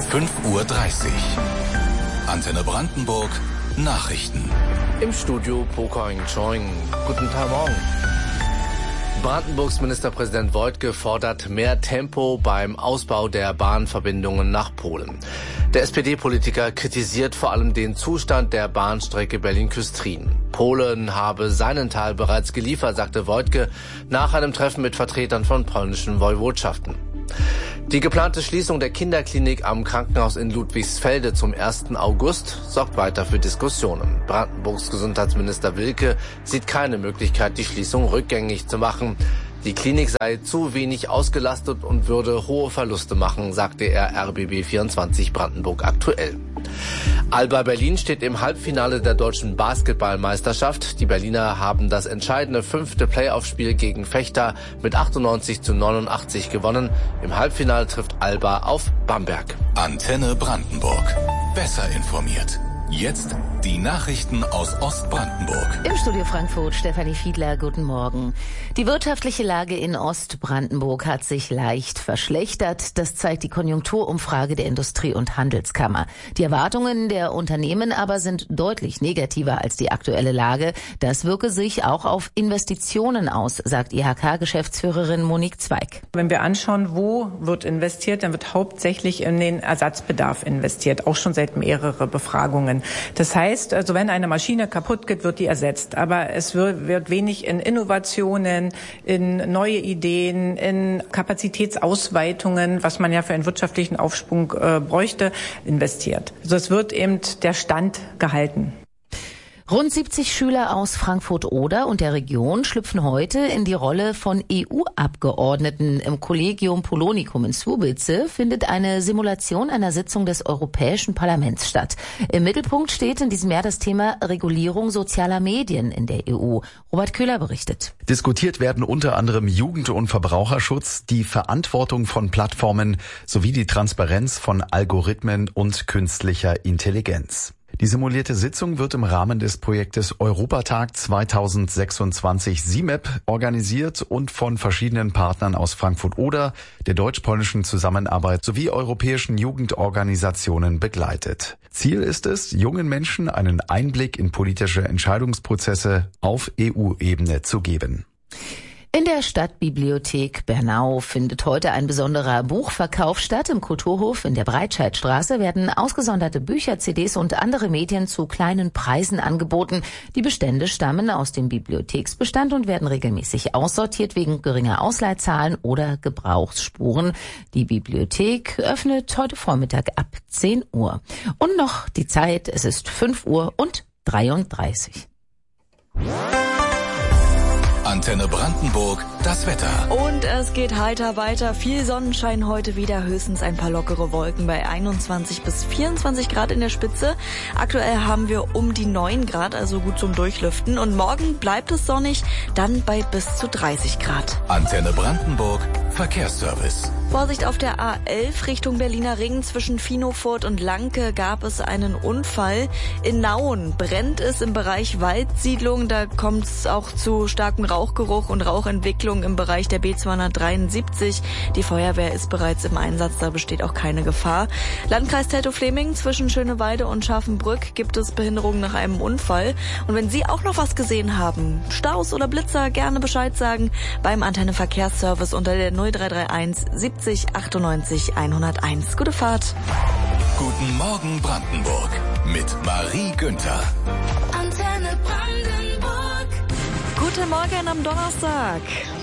5:30 Uhr. Antenne Brandenburg Nachrichten. Im Studio Pokaing Choing. Guten Tag, morgen. Brandenburgs Ministerpräsident Woidke fordert mehr Tempo beim Ausbau der Bahnverbindungen nach Polen. Der SPD-Politiker kritisiert vor allem den Zustand der Bahnstrecke Berlin-Küstrin. Polen habe seinen Teil bereits geliefert, sagte Woidke nach einem Treffen mit Vertretern von polnischen Woiwodschaften. Die geplante Schließung der Kinderklinik am Krankenhaus in Ludwigsfelde zum 1. August sorgt weiter für Diskussionen. Brandenburgs Gesundheitsminister Wilke sieht keine Möglichkeit, die Schließung rückgängig zu machen. Die Klinik sei zu wenig ausgelastet und würde hohe Verluste machen, sagte er RBB24 Brandenburg aktuell. Alba Berlin steht im Halbfinale der deutschen Basketballmeisterschaft. Die Berliner haben das entscheidende 5. Playoff-Spiel gegen Vechta mit 98:89 gewonnen. Im Halbfinale trifft Alba auf Bamberg. Antenne Brandenburg. Besser informiert. Jetzt die Nachrichten aus Ostbrandenburg. Im Studio Frankfurt Stefanie Fiedler, guten Morgen. Die wirtschaftliche Lage in Ostbrandenburg hat sich leicht verschlechtert. Das zeigt die Konjunkturumfrage der Industrie- und Handelskammer. Die Erwartungen der Unternehmen aber sind deutlich negativer als die aktuelle Lage. Das wirke sich auch auf Investitionen aus, sagt IHK-Geschäftsführerin Monique Zweig. Wenn wir anschauen, wo wird investiert, dann wird hauptsächlich in den Ersatzbedarf investiert, auch schon seit mehreren Befragungen. Das heißt, also wenn eine Maschine kaputt geht, wird die ersetzt. Aber es wird wenig in Innovationen, in neue Ideen, in Kapazitätsausweitungen, was man ja für einen wirtschaftlichen Aufschwung bräuchte, investiert. Also es wird eben der Stand gehalten. Rund 70 Schüler aus Frankfurt-Oder und der Region schlüpfen heute in die Rolle von EU-Abgeordneten. Im Collegium Polonicum in Słubice findet eine Simulation einer Sitzung des Europäischen Parlaments statt. Im Mittelpunkt steht in diesem Jahr das Thema Regulierung sozialer Medien in der EU. Robert Köhler berichtet. Diskutiert werden unter anderem Jugend- und Verbraucherschutz, die Verantwortung von Plattformen sowie die Transparenz von Algorithmen und künstlicher Intelligenz. Die simulierte Sitzung wird im Rahmen des Projektes Europatag 2026 SIMEP organisiert und von verschiedenen Partnern aus Frankfurt-Oder, der deutsch-polnischen Zusammenarbeit sowie europäischen Jugendorganisationen begleitet. Ziel ist es, jungen Menschen einen Einblick in politische Entscheidungsprozesse auf EU-Ebene zu geben. In der Stadtbibliothek Bernau findet heute ein besonderer Buchverkauf statt. Im Kulturhof in der Breitscheidstraße werden ausgesonderte Bücher, CDs und andere Medien zu kleinen Preisen angeboten. Die Bestände stammen aus dem Bibliotheksbestand und werden regelmäßig aussortiert wegen geringer Ausleihzahlen oder Gebrauchsspuren. Die Bibliothek öffnet heute Vormittag ab 10 Uhr. Und noch die Zeit, es ist 5:33 Uhr. Antenne Brandenburg, das Wetter. Und es geht heiter weiter. Viel Sonnenschein heute wieder, höchstens ein paar lockere Wolken bei 21 bis 24 Grad in der Spitze. Aktuell haben wir um die 9 Grad, also gut zum Durchlüften. Und morgen bleibt es sonnig, dann bei bis zu 30 Grad. Antenne Brandenburg, Verkehrsservice. Vorsicht auf der A11 Richtung Berliner Ring zwischen Finofurt und Lanke gab es einen Unfall. In Nauen brennt es im Bereich Waldsiedlung. Da kommt es auch zu starkem Rauchgeruch und Rauchentwicklung im Bereich der B273. Die Feuerwehr ist bereits im Einsatz, da besteht auch keine Gefahr. Landkreis Teltow-Fläming zwischen Schöneweide und Scharfenbrück gibt es Behinderungen nach einem Unfall. Und wenn Sie auch noch was gesehen haben, Staus oder Blitzer, gerne Bescheid sagen beim Antenne Verkehrsservice unter der 0331 70 98 101. Gute Fahrt. Guten Morgen Brandenburg mit Marie Günther. Antenne Brandenburg. Guten Morgen am Donnerstag.